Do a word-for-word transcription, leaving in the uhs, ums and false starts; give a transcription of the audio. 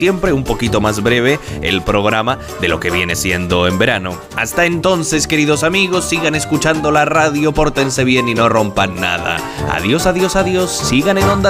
siempre un poquito más breve el programa de lo que viene siendo en verano. Hasta entonces, queridos amigos, sigan escuchando la radio, pórtense bien y no rompan nada. Adiós, adiós, adiós, sigan en Onda